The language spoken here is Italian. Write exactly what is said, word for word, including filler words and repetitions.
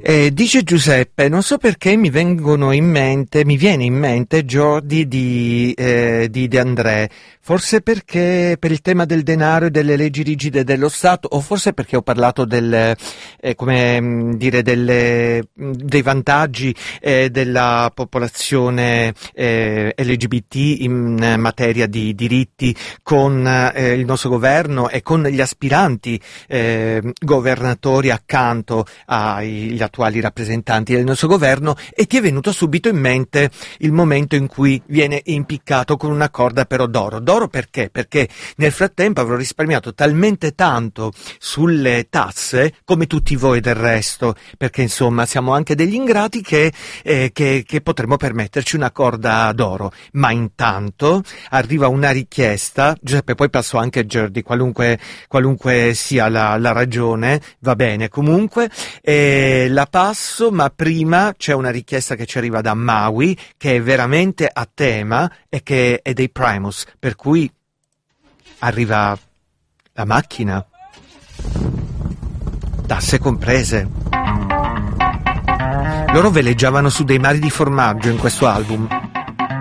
Eh, dice Giuseppe, non so perché mi vengono in mente, mi viene in mente Jordi di, eh, di De André, forse perché per il tema del denaro e delle leggi rigide dello Stato, o forse perché ho parlato del, eh, come mh, dire, delle, mh, dei vantaggi eh, della popolazione eh, L G B T in eh, materia di diritti con eh, il nostro governo e con gli aspiranti eh, governatori accanto agli attuali rappresentanti del nostro governo, e ti è venuto subito in mente il momento in cui viene impiccato con una corda però d'oro. D'oro perché? Perché nel frattempo avrò risparmiato talmente tanto sulle tasse come tutti voi del resto, perché insomma siamo anche degli ingrati che, eh, che, che potremmo permetterci una corda d'oro. Ma intanto arriva una richiesta, Giuseppe, poi passo anche a Jordi, qualunque, qualunque sia la, la ragione, va bene comunque, eh, la passo, ma prima c'è una richiesta che ci arriva da Maui, che è veramente a tema e che è dei Primus, per cui arriva la macchina, tasse comprese. Loro veleggiavano su dei mari di formaggio in questo album.